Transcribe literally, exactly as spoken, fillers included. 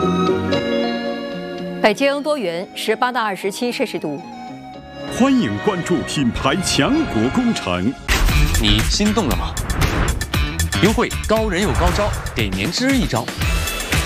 北京多云，十八到二十七摄氏度。 欢迎关注品牌强国工程。 你心动了吗？优惠高人有高招，给年知一招。